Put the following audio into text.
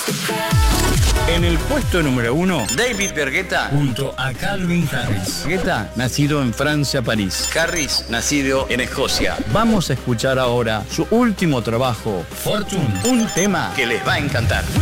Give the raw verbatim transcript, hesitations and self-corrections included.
En el puesto número uno, David Guetta junto a Calvin Harris. Guetta, nacido en Francia, París. Harris, nacido en Escocia. Vamos a escuchar ahora su último trabajo, Fortune, un tema Que les va a encantar.